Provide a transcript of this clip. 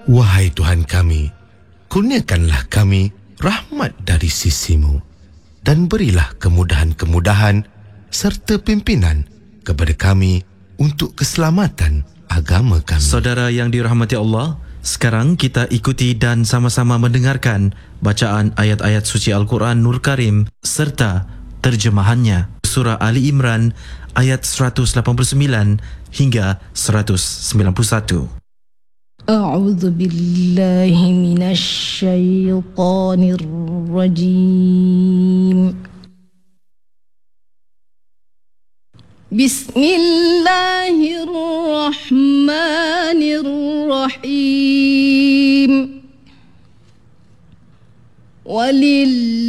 Wahai Tuhan kami, kurniakanlah kami rahmat dari sisi-Mu dan berilah kemudahan-kemudahan serta pimpinan kepada kami untuk keselamatan agama kami. Saudara yang dirahmati Allah, sekarang kita ikuti dan sama-sama mendengarkan bacaan ayat-ayat suci Al-Quran Nur Karim serta terjemahannya. Surah Ali Imran ayat 189 hingga 191. أعوذ بالله من الشيطان الرجيم بسم الله الرحمن الرحيم ولله